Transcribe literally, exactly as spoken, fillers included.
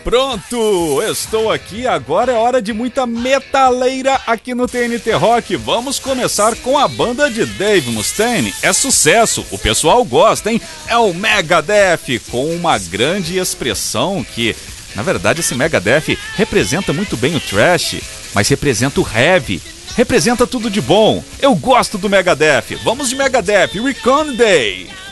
Pronto, estou aqui, agora é hora de muita metaleira aqui no T N T Rock. Vamos começar com a banda de Dave Mustaine. É sucesso, o pessoal gosta, hein? É o Megadeth, com uma grande expressão que, na verdade, esse Megadeth representa muito bem o thrash, mas representa o heavy, representa tudo de bom. Eu gosto do Megadeth, vamos de Megadeth, Recon Day.